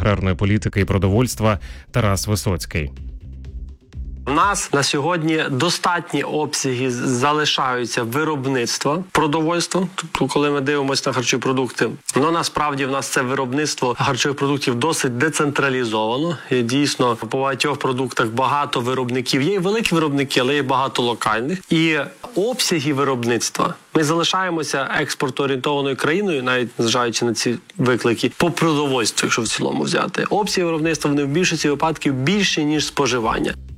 аграрної політики і продовольства Тарас Висоцький. У нас на сьогодні достатні обсяги залишаються виробництва продовольства. Тобто, коли ми дивимося на харчові продукти, насправді в нас це виробництво харчових продуктів досить децентралізовано. І дійсно, по багатьох продуктах багато виробників. Є і великі виробники, але є багато локальних. І обсяги виробництва. Ми залишаємося експортоорієнтованою країною, навіть незважаючи на ці виклики, по продовольству, якщо в цілому взяти. Обсяги виробництва, вони в більшості випадків більше, ніж споживання.